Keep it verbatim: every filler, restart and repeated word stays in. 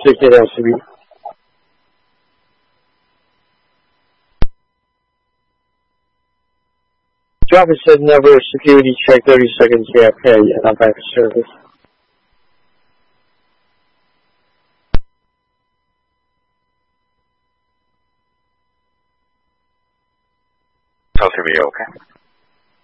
six eight L C B. Traffic said number security check thirty seconds J F K and I'm back to service. L C B, okay.